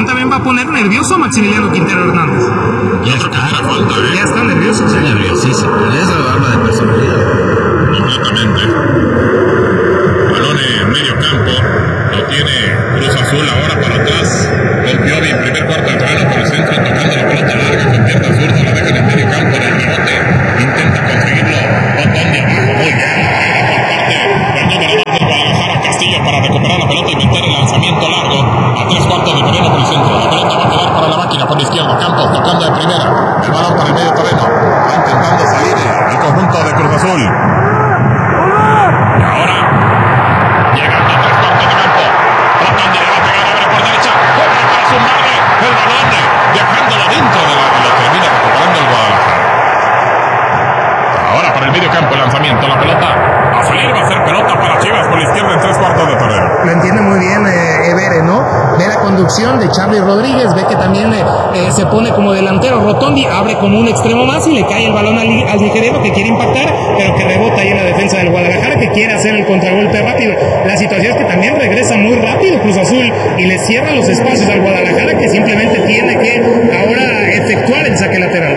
decisión también va a poner nervioso a Maximiliano Quintero Hernández. Ya está, falta, ya está nervioso. Está nerviosísimo. Eso habla de personalidad. Completamente. Balón en medio campo. Lo tiene Cruz Azul ahora para atrás. Con Piovi en primer cuarto de terreno por el centro, tocando la pelota larga con pierna zurda. La dejan en medio campo en el bigote. Intenta conseguirlo. Botón de abajo. Muy bien. El número 2 del Guadalajara, Castillo, para recuperar la pelota y meter el lanzamiento largo a 3/4 de terreno por el centro. La pelota va a quedar para la máquina por la izquierda. Campos tocando de primera. El balón para el medio terreno. Va intentando salir el conjunto de Cruz Azul. Y ahora, llegando a 3/4 de campo. Tratando de pegar, abre por derecha. Corre para zumbarle el balón, dejándolo dentro de la. Lo termina recuperando el Guadalajara. Ahora para el medio campo el lanzamiento. La pelota va a salir, va a ser pelota para Chivas por la izquierda en 3/4 de terreno. Lo entiende muy bien Evere, ¿no? Ve la conducción de Charly Rodríguez, ve que también se pone como delantero. Rotondi abre como un extremo más y le cae el balón al nigeriano que quiere impactar, pero que rebota ahí en la defensa del Guadalajara, que quiere hacer el contragolpe rápido. La situación es que también regresa muy rápido Cruz Azul y le cierra los espacios al Guadalajara, que simplemente tiene que ahora efectuar el saque lateral.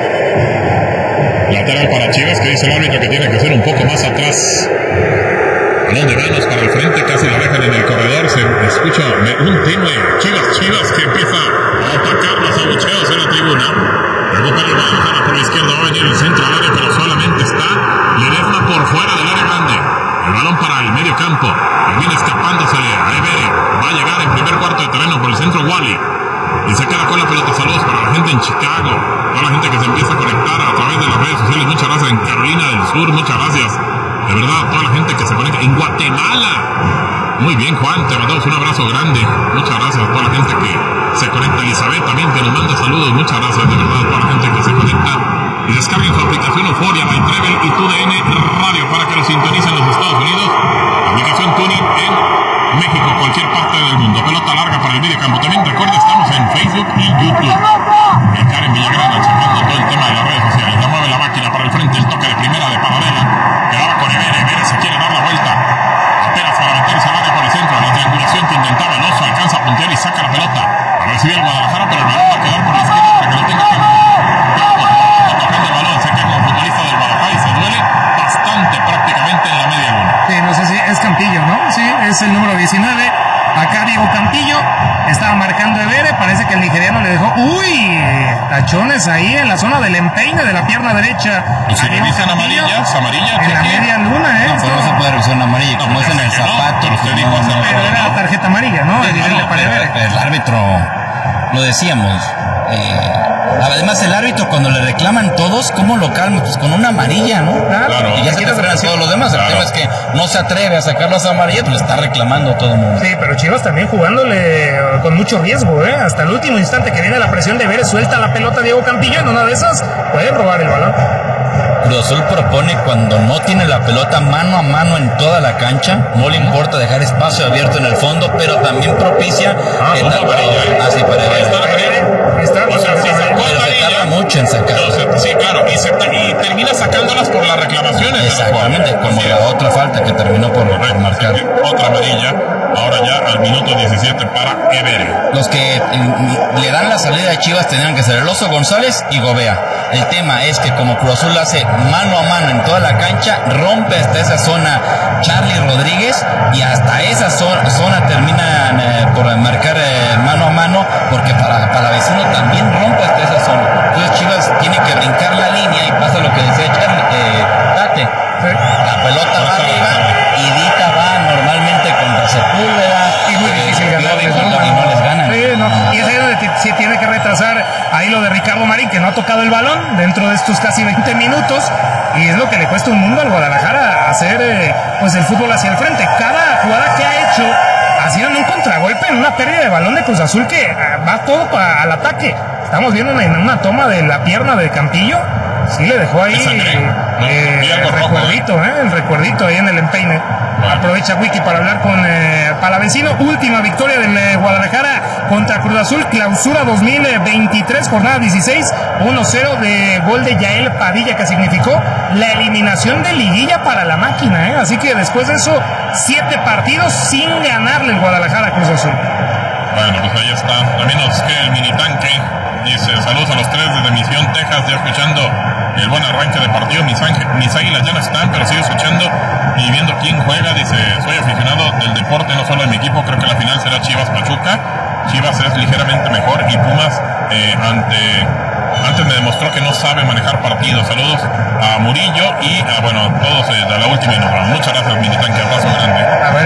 Lateral para Chivas, que dice el árbitro que tiene que ser un poco más atrás. Balón de manos para el frente, casi la dejan en el corredor. Se escucha un tenue Chivas que empieza a atacar los abucheos en la tribuna. Recupera el Guadalajara por la izquierda, va a venir el centro al área, pero solamente está. Le deja por fuera del área grande. El balón para el medio campo. Termina escapándosele a Evere. Va a llegar en primer cuarto de terreno por el centro Wally. Y se queda con la pelota. Saludos para la gente en Chicago, toda la gente que se empieza a conectar a través de las redes sociales. Muchas gracias en Carolina del Sur, muchas gracias. De verdad, toda la gente que se conecta en Guatemala. Muy bien, Juan, te mandamos un abrazo grande. Muchas gracias a toda la gente que se conecta. Elizabeth también que nos manda saludos. Muchas gracias, de verdad, a toda la gente que se conecta. Y descarguen su aplicación Euforia, My Travel y TUDN Radio para que lo sintonicen en los Estados Unidos. Aplicación TuneIn en México, cualquier parte del mundo. Pelota larga para el medio campo. También recuerda, estamos en Facebook y YouTube. El Karen Villagrana checando todo el tema de las redes sociales. La mueve la máquina para el frente, el toque de primera de Paradela. Quedaba con Evere, Evere se quiere dar la vuelta. Apenas para meterse al área por el centro. La triangulación que intentaba el oso, alcanza a puntear y saca la pelota. A recibir el Guadalajara, pero el balón va a quedar por la izquierda para que lo tenga Campos. Tocando el balón, se queda un futbolista del Guadalajara y se duele bastante prácticamente en la media luna. Sí, no sé si es Campillo, ¿no? Sí, es el número 19. Acá Diego Campillo estaba marcando Evere, parece que el nigeriano le dejó, tachones ahí en la zona del empeine de la pierna derecha. Y si revisan amarillas, en la media luna, No, pero no se puede revisar una amarilla, como es en el zapato. Pero era tarjeta amarilla, ¿no? Pero el árbitro, lo decíamos, además el árbitro cuando le reclaman todos, ¿cómo lo calma? Pues con una amarilla, ¿no? Claro. Y ya se te frenan todos los demás. El tema es que no se atreve a sacar las amarillas, pues le está reclamando todo el mundo. Sí, pero Chivas también jugándole con mucho riesgo, hasta el último instante que viene la presión de Vélez, suelta la pelota Diego Campillo, en una de esas puede robar el balón. Cruz Azul propone cuando no tiene la pelota mano a mano en toda la cancha, no le importa dejar espacio abierto en el fondo, pero también propicia sí, para pero se tarda mucho en sacarlas. Sí, claro, y termina sacándolas por las reclamaciones. Exactamente, como la otra falta que terminó por marcar. Otra amarilla, ahora ya al minuto 17 para Evere. Los que le dan la salida a Chivas tendrían que ser el Oso González y Gobea. El tema es que como Cruz Azul hace mano a mano en toda la cancha, rompe hasta esa zona Charly Rodríguez y hasta esa zona termina por marcar mano a mano, porque para vecino también rompe hasta esa zona. Entonces Chivas tiene que brincar la línea y pasa lo que decía Tate. La pelota va arriba y Dita va normalmente contra Sepúlveda y muy difícil ganarles, y no les ganan. Sí, no. Y es ahí donde sí tiene que retrasar ahí lo de Ricardo Marín, que no ha tocado el balón dentro de estos casi 20 minutos, y es lo que le cuesta un mundo al Guadalajara hacer pues el fútbol hacia el frente. Cada jugada que ha hecho ha sido en un contragolpe, en una pérdida de balón de Cruz Azul que va todo al ataque. Estamos viendo una toma de la pierna de Campillo, sí le dejó ahí el recuerdito ahí en el empeine. Aprovecha Wiki para hablar con Palavecino. Última victoria del Guadalajara contra Cruz Azul, clausura 2023, jornada 16, 1-0 de gol de Yael Padilla, que significó la eliminación de liguilla para la máquina, Así que después de eso, 7 partidos sin ganarle el Guadalajara a Cruz Azul. Bueno, pues ahí está. También nos queda el mini tanque. Dice, saludos a los tres desde Misión, Texas, ya escuchando el buen arranque de partido. Mis águilas ya no están, pero sigo escuchando y viendo quién juega. Dice, soy aficionado del deporte, no solo de mi equipo. Creo que la final será Chivas Pachuca. Chivas es ligeramente mejor y Pumas antes me demostró que no sabe manejar partidos. Saludos a Murillo y a todos de la última y nos vamos. Muchas gracias, mini tanque, abrazo grande.